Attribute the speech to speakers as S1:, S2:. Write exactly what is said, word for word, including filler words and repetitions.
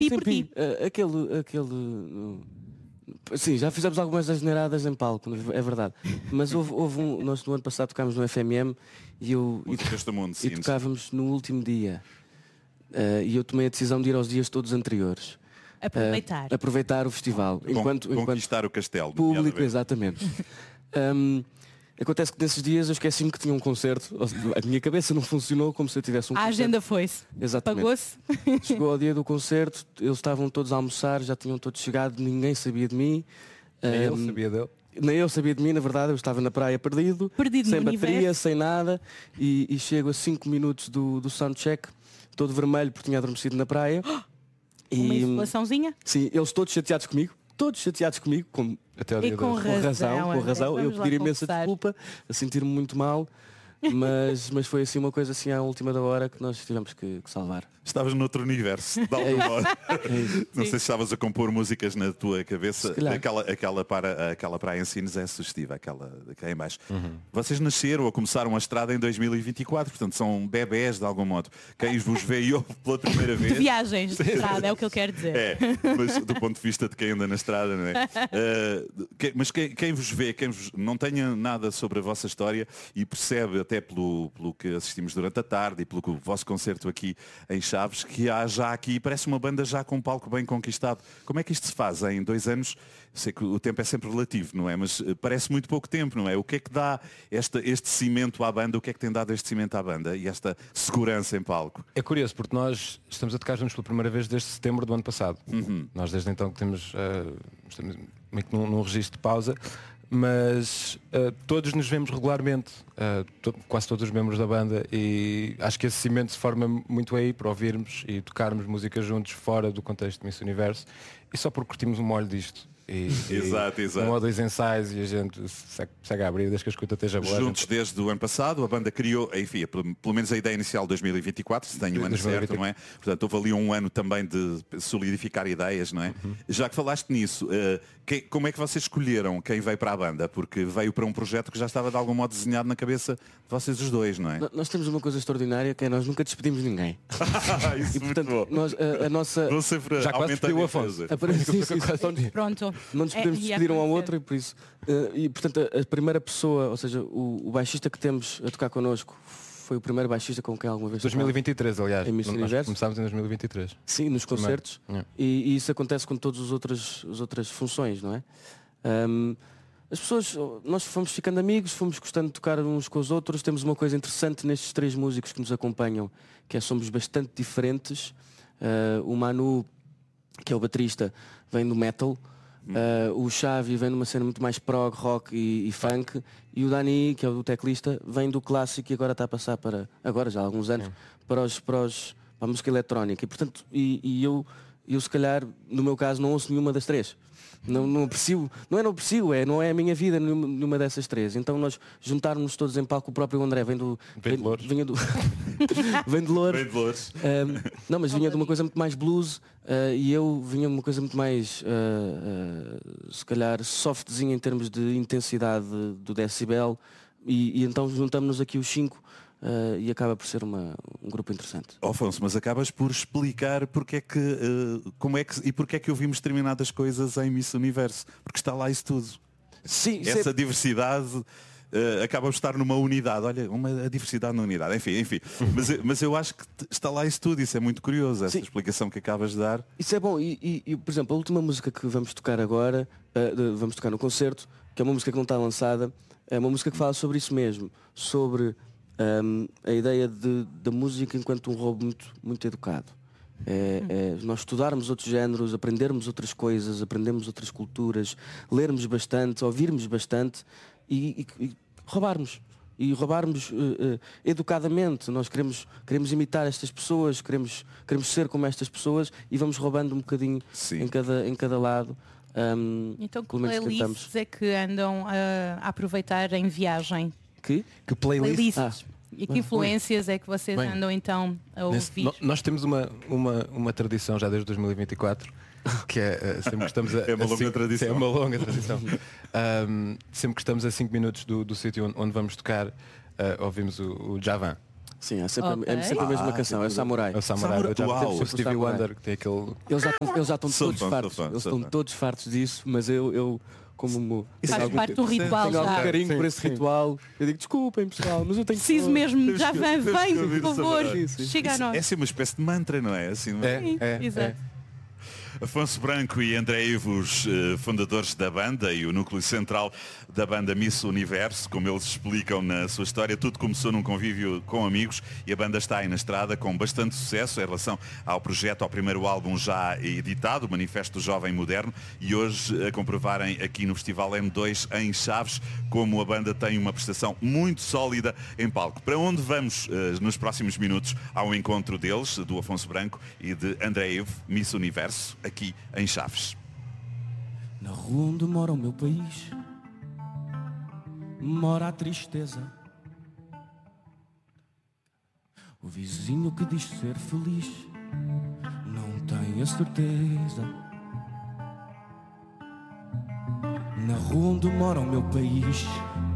S1: Pi
S2: Sim,
S1: por ti.
S2: Pi, uh, aquele, aquele uh, sim, já fizemos algumas asneiradas em palco, é verdade. Mas houve, houve um, nós no ano passado tocámos no F M M e eu e,
S3: mundo, sim,
S2: e tocávamos no último dia. Uh, e eu tomei a decisão de ir aos dias todos anteriores.
S1: Aproveitar.
S2: Uh, aproveitar o festival. Enquanto,
S3: Conquistar
S2: enquanto
S3: o castelo.
S2: Público, exatamente. um, Acontece que nesses dias eu esqueci-me que tinha um concerto. A minha cabeça não funcionou como se eu tivesse um
S1: A
S2: concerto.
S1: agenda foi-se.
S2: Exatamente.
S1: Pagou-se.
S2: Chegou ao dia do concerto, eles estavam todos a almoçar, já tinham todos chegado, ninguém sabia de mim.
S4: Nem
S2: um,
S4: ele sabia dele.
S2: Nem eu sabia de mim, na verdade, eu estava na praia perdido,
S1: Perdido
S2: sem
S1: no
S2: bateria,
S1: universo.
S2: sem nada, e, e chego a cinco minutos do, do soundcheck, todo vermelho porque tinha adormecido na praia.
S1: Uma
S2: e,
S1: insolaçãozinha.
S2: sim, eles todos chateados comigo, todos chateados comigo, com,
S4: Até ao
S1: E
S4: dia
S1: com
S4: de hoje.
S2: com razão,
S1: Razão,
S2: com
S1: André,
S2: razão. Eu
S1: vamos lá
S2: pedir imensa
S1: confessar.
S2: desculpa, a sentir-me muito mal, mas, mas foi assim uma coisa assim à última da hora que nós tivemos que, que salvar.
S3: Estavas noutro universo, de algum modo. Não sei se estavas a compor músicas na tua cabeça. Aquela, aquela, para, aquela praia em Sines é sugestiva, aquela que é em baixo.
S4: Uhum.
S3: Vocês nasceram ou começaram a estrada em dois mil e vinte e quatro, portanto são bebés de algum modo. Quem vos vê e ouve pela primeira
S1: De
S3: vez.
S1: viagens de estrada, é o que eu quero dizer.
S3: É, mas do ponto de vista de quem anda na estrada, não é? Uh, que, mas quem, quem vos vê, quem vos não tenha nada sobre a vossa história e percebe até pelo, pelo que assistimos durante a tarde e pelo que o vosso concerto aqui em Chaves, que há já aqui, parece uma banda já com um palco bem conquistado. Como é que isto se faz em dois anos? Sei que o tempo é sempre relativo, não é? Mas uh, parece muito pouco tempo, não é? O que é que dá esta, este cimento à banda? O que é que tem dado este cimento à banda e esta segurança em palco?
S4: É curioso porque nós estamos a tocar juntos pela primeira vez desde setembro do ano passado.
S3: Uhum.
S4: Nós desde então que temos uh, estamos meio que num, num registro de pausa, mas uh, todos nos vemos regularmente, uh, to quase todos os membros da banda, e acho que esse cimento se forma muito aí para ouvirmos e tocarmos música juntos fora do contexto de Miss Universo e só porque curtimos um molho disto. E,
S3: Exato,
S4: e
S3: exato.
S4: Um ou dois ensaios e a gente segue, segue a abrir desde que a escuta esteja boa.
S3: Juntos
S4: gente...
S3: desde o ano passado, a banda criou, enfim, pelo, pelo menos a ideia inicial de dois mil e vinte e quatro, se tem um ano certo, não é? Portanto, houve ali um ano também de solidificar ideias, não é? Uhum. Já que falaste nisso, uh, que, como é que vocês escolheram quem veio para a banda? Porque veio para um projeto que já estava de algum modo desenhado na cabeça de vocês os dois, não é?
S2: Nós temos uma coisa extraordinária que é nós nunca despedimos ninguém.
S3: Isso
S2: e portanto, nós, a, a nossa...
S3: Não sempre
S4: já quase despediu o Afonso.
S2: Pronto. Não nos podemos
S1: É,
S2: despedir um ao outro e por isso. Uh, e portanto a, a primeira pessoa, ou seja, o, o baixista que temos a tocar connosco foi o primeiro baixista com quem alguma vez
S4: dois mil e vinte e três, aliás.
S2: Em Miss
S4: Nós
S2: Universo.
S4: começámos em dois mil e vinte e três.
S2: Sim, nos concertos.
S4: Yeah.
S2: E, e isso acontece com todas as outras, as outras funções, não é? Um, as pessoas, nós fomos ficando amigos, fomos gostando de tocar uns com os outros. Temos uma coisa interessante nestes três músicos que nos acompanham, que é somos bastante diferentes. Uh, o Manu, que é o baterista, vem do metal. Uh, o Xavi vem de uma cena muito mais prog, rock e, e funk, e o Dani, que é o teclista, vem do clássico e agora está a passar para, agora já há alguns anos, para, os, para, os, para a música eletrónica. E portanto, e, e eu, eu se calhar, no meu caso, não ouço nenhuma das três. Não, não aprecio, não é não aprecio, é, não é a minha vida nenhuma, nenhuma dessas três. Então nós juntarmos todos em palco, o próprio André vem do.
S4: Vem de Louros.
S2: Vinha do. vem de Louros.
S3: Vem de Louros.
S2: Um, não, mas vinha de uma coisa muito mais blues uh, e eu vinha de uma coisa muito mais, uh, uh, se calhar, softzinha em termos de intensidade do decibel. E, e então juntamos-nos aqui os cinco. Uh, e acaba por ser uma, um grupo interessante.
S3: Afonso, mas acabas por explicar porque é que, uh, como é que e porque é que ouvimos determinadas coisas em Miss Universo, porque está lá isso tudo.
S2: Sim,
S3: essa
S2: é...
S3: diversidade uh, acaba por estar numa unidade. Olha, uma a diversidade na unidade. Enfim, enfim. mas, mas eu acho que está lá isso tudo. Isso é muito curioso, essa Sim. explicação que acabas de dar.
S2: Isso é bom. E, e, e por exemplo, a última música que vamos tocar agora, uh, de, vamos tocar no concerto, que é uma música que não está lançada, é uma música que fala sobre isso mesmo, sobre Um, a ideia de, da música enquanto um roubo muito, muito educado. É, é nós estudarmos outros géneros, aprendermos outras coisas, aprendermos outras culturas, lermos bastante, ouvirmos bastante e, e, e roubarmos. E roubarmos uh, uh, educadamente. Nós queremos, queremos imitar estas pessoas, queremos, queremos ser como estas pessoas e vamos roubando um bocadinho em cada, em cada lado. Um,
S1: então que playlists é que andam a, a aproveitar em viagem?
S2: Que?
S4: Que playlist?
S1: Playlists. Ah. E que influências é que vocês Bem, andam então a ouvir?
S4: Nesse, nós temos uma, uma, uma tradição já desde dois mil e vinte e quatro que é sempre que estamos a,
S3: é uma
S4: a
S3: longa
S4: cinco,
S3: tradição.
S4: É uma longa tradição. um, sempre que estamos a cinco minutos do, do sítio onde, onde vamos tocar, uh, ouvimos o, o Javan.
S2: Sim, é sempre,
S1: Ok.
S2: é sempre a mesma
S3: Ah,
S2: canção, é o
S3: tipo-
S2: Samurai.
S4: É o Samurai.
S3: Samurai.
S4: Eu já
S3: Uau.
S4: o Stevie
S2: Samurai.
S4: Wonder, que tem aquele.
S2: Eles já, estão- eles já estão
S3: Sou
S2: todos
S3: fã, sou
S2: fartos.
S3: fã,
S2: Eles
S3: sou
S2: estão
S3: fã.
S2: todos fartos disso, mas eu, eu como
S3: Isso
S1: Faz
S3: é algum
S1: parte de um
S3: tempo-
S1: ritual
S2: tenho algum
S1: já.
S2: carinho
S4: Sim,
S2: por esse
S4: sim.
S2: ritual, eu digo, desculpem pessoal, mas eu tenho que...
S1: Preciso mesmo, já vem,
S3: temos que
S1: vem,
S3: ouvir
S1: por
S3: o
S1: favor,
S3: Samurai.
S2: Sim, sim.
S1: chega a
S3: Isso
S1: nós.
S3: é assim uma espécie de mantra, não é? Assim, uma-
S4: É,
S1: Sim,
S4: é,
S1: exato.
S4: é.
S3: Afonso Branco e André Ivo, os eh, fundadores da banda e o núcleo central da banda Miss Universo, como eles explicam na sua história, tudo começou num convívio com amigos e a banda está aí na estrada com bastante sucesso em relação ao projeto, ao primeiro álbum já editado, o Manifesto Jovem Moderno, e hoje a comprovarem aqui no Festival M dois em Chaves como a banda tem uma prestação muito sólida em palco. Para onde vamos eh, nos próximos minutos ao encontro deles, do Afonso Branco e de André Ivo, Miss Universo, aqui em Chaves.
S2: Na rua onde mora o meu país, mora a tristeza. O vizinho que diz ser feliz não tem a certeza. Na rua onde mora o meu país,